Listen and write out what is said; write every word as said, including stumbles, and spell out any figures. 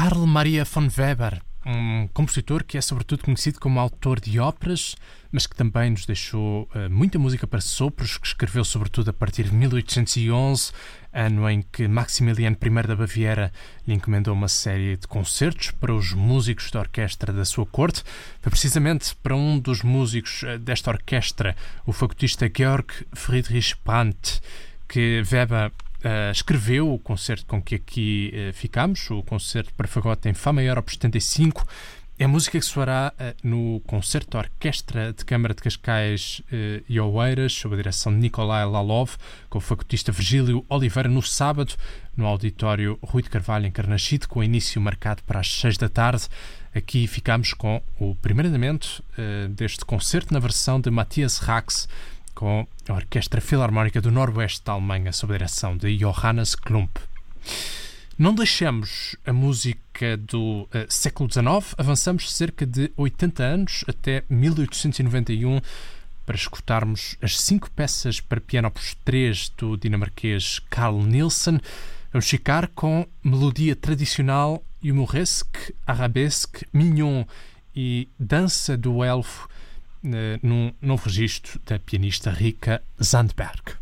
Carl Maria von Weber, um compositor que é sobretudo conhecido como autor de óperas, mas que também nos deixou uh, muita música para sopros, que escreveu sobretudo a partir de mil oitocentos e onze, ano em que Maximiliano I da Baviera lhe encomendou uma série de concertos para os músicos da orquestra da sua corte. Foi precisamente para um dos músicos uh, desta orquestra, o fagotista Georg Friedrich Brandt, que Weber Uh, escreveu o concerto com que aqui uh, ficamos, o concerto para fagote em Fá maior opus setenta e cinco. É a música que soará uh, no concerto da Orquestra de Câmara de Cascais uh, e Oeiras, sob a direção de Nikolai Lalov, com o fagotista Virgílio Oliveira, no sábado, no auditório Rui de Carvalho, em Carnaxide, com início marcado para as seis da tarde. Aqui ficamos com o primeiro andamento uh, deste concerto na versão de Matthias Rax, com a Orquestra Filarmónica do Noroeste da Alemanha, sob a direção de Johannes Klump. Não deixamos a música do uh, século dezenove, avançamos cerca de oitenta anos, até mil oitocentos e noventa e um, para escutarmos as cinco peças para piano opus três do dinamarquês Carl Nielsen. Vamos ficar com melodia tradicional, humoresque, arabesque, mignon e dança do elfo, num novo registro da pianista Rika Sandberg.